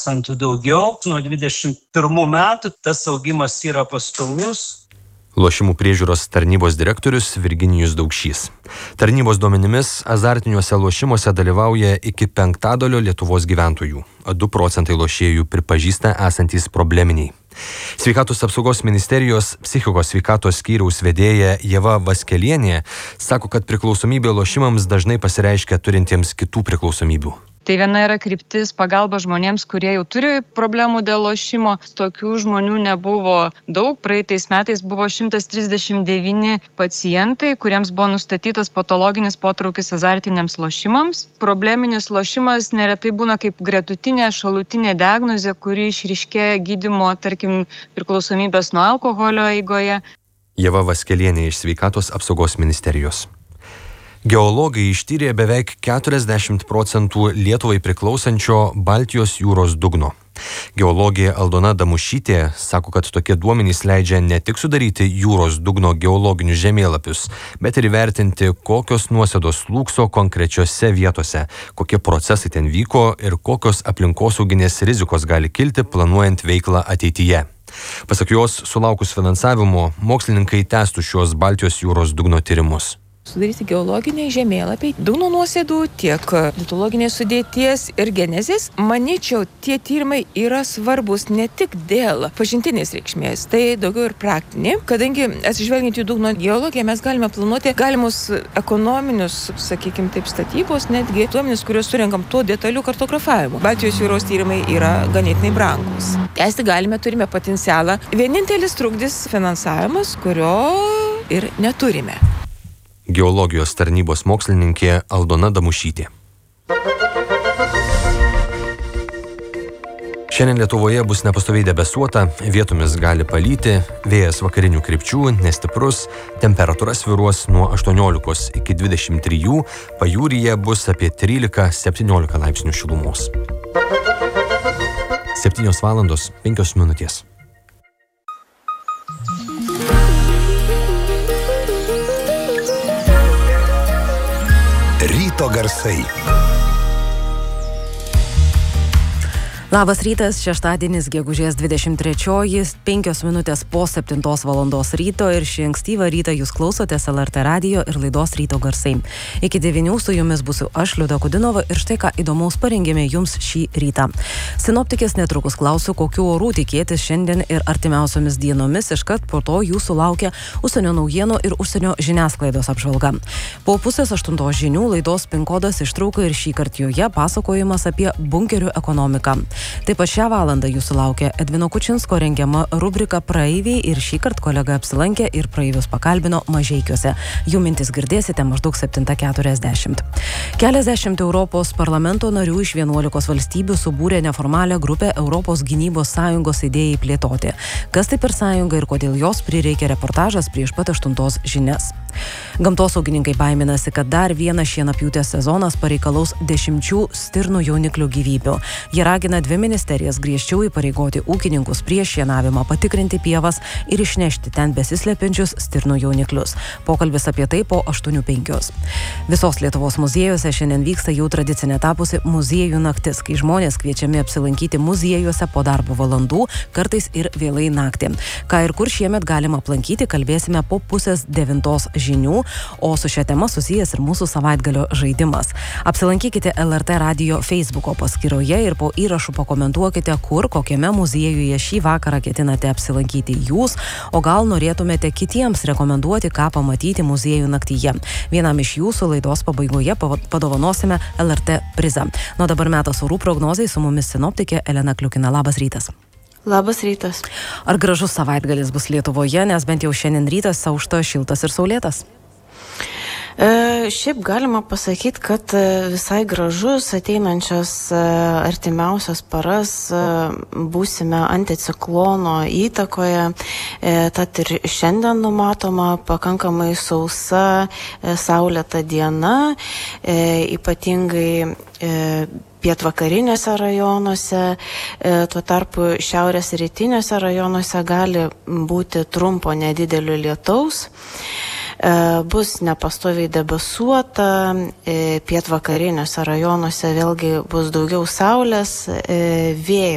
procentų daugiau. Nuo 21 metų tas augimas yra pastovus. Lošimų priežiūros tarnybos direktorius Virginijus Daukšys. Tarnybos duomenimis azartiniuose lošimuose dalyvauja iki 1/5 Lietuvos gyventojų. 2% lošėjų pripažįsta esantys probleminiai. Sveikatos apsaugos ministerijos psichikos sveikatos skyriaus vedėja Ieva Vaskelienė sako, kad priklausomybė lošimams dažnai pasireiškia turintiems kitų priklausomybių. Tai viena yra kryptis pagalba žmonėms, kurie jau turi problemų dėl lošimo. Tokių žmonių nebuvo daug. Praeitais metais buvo 139 pacientai, kuriems buvo nustatytas patologinis potraukis azartiniams lošimams. Probleminis lošimas neretai būna kaip gretutinė šalutinė diagnozė, kuri išryškėja gydymo, tarkim, priklausomybės nuo alkoholio eigoje. Ieva Vaskelienė iš Sveikatos apsaugos ministerijos. Geologai ištyrė beveik 40% Lietuvai priklausančio Baltijos jūros dugno. Geologė Aldona Damušytė sako, kad tokie duomenys leidžia ne tik sudaryti jūros dugno geologinius žemėlapius, bet ir įvertinti, kokios nuosėdos slūgso konkrečiose vietose, kokie procesai ten vyko ir kokios aplinkosauginės rizikos gali kilti planuojant veiklą ateityje. Pasak jos, sulaukus finansavimo, mokslininkai tęstų šios Baltijos jūros dugno tyrimus. Sudaryti geologiniai žemėlapiai, dugno nuosėdų, tiek litologinės sudėties ir genezės. Manyčiau, tie tyrimai yra svarbus ne tik dėl pažintinės reikšmės, tai daugiau ir praktinė, kadangi atsižvelgiant į dugno geologiją mes galime planuoti galimus ekonominius, sakykime taip, statybos, netgi duomenis, kuriuos surinkam tuo detaliu kartografavimu. Baltijos jūros tyrimai yra ganėtinai brangus. Tęsti galime, turime potencialą. Vienintelis trukdys finansavimas, kurio ir neturime. Geologijos tarnybos mokslininkė Aldona Damušytė. Šiandien Lietuvoje bus nepastoviai debesuota, vietomis gali palyti, vėjas vakarinių krypčių, nestiprus, temperatūra svyruos nuo 18 iki 23, pajūryje bus apie 13-17 laipsnių šilumos. 7:05. Ryto garsai. Labas rytas, šeštadienis, gegužės 23, 5 minutės po 7 valandos ryto ir šį ankstyvą rytą jūs klausotės LRT radijo ir laidos Ryto garsai. Iki 9 su jumis būsiu aš, Liuda Kudinova, ir štai ką įdomaus parengėme jums šį rytą. Sinoptikės netrukus klausiu, kokių orų tikėtis šiandien ir artimiausiomis dienomis, iškart po to jūsų laukia užsienio naujienų ir užsienio žiniasklaidos apžvalga. Po 7:30 žinių laidos PIN kodas ištrauka ir šįkart joje pasakojimas apie bunkerių ekonomiką. Taip pat šią valandą jūsų laukia Edvino Kučinsko rengiama rubrika Praeiviai ir šįkart kolega apsilankė ir praeivius pakalbino Mažeikiuose. Jų mintis girdėsite maždaug 7:40. Keliasdešimt Europos parlamento narių iš 11 valstybių subūrė neformalią grupę Europos gynybos sąjungos idėjai plėtoti. Kas tai per sąjunga ir kodėl jos prireikė, reportažas prieš pat 8 žinias. Gamtosaugininkai baiminasi, kad dar vienas šienapjūtės sezonas pareikalaus 10 stirnų jauniklių gyvybių. Jie ragina 2 ministerijas griežčiau įpareigoti ūkininkus prieš šienavimą patikrinti pievas ir išnešti ten besislepiančius stirnų jauniklius. Pokalbis apie tai po 8:05. Visos Lietuvos muziejuose šiandien vyksta jau tradicinė tapusi muziejų naktis, kai žmonės kviečiami apsilankyti muziejuose po darbo valandų, kartais ir vėlai naktį. Ką ir kur šiemet galima aplankyti, kalbėsime po 8:30 žinių, o su šia tema susijęs ir mūsų savaitgalio žaidimas. Apsilankykite LRT radijo Facebooko paskyroje ir po įrašų pakomentuokite, kur, kokiame muziejuje šį vakarą ketinate apsilankyti jūs, o gal norėtumėte kitiems rekomenduoti, ką pamatyti muziejų naktyje. Vienam iš jūsų laidos pabaigoje padovanosime LRT prizą. Nuo dabar metas orų prognozei, su mumis sinoptikė Elena Kliukina. Labas rytas. Labas rytas. Ar gražus savaitgalis bus Lietuvoje, nes bent jau šiandien rytas aušta, šiltas ir saulėtas? Šiaip galima pasakyti, kad visai gražus ateinančias artimiausias paras būsime anticiklono įtakoje, tad ir šiandien numatoma pakankamai sausa, saulėta diena, ypatingai pietvakarinėse rajonuose, tuo tarpu šiaurės rytiniuose rajonuose gali būti trumpo nedidelio lietaus. Bus nepastoviai debesuota, pietvakariniuose rajonuose vėlgi bus daugiau saulės, vėjo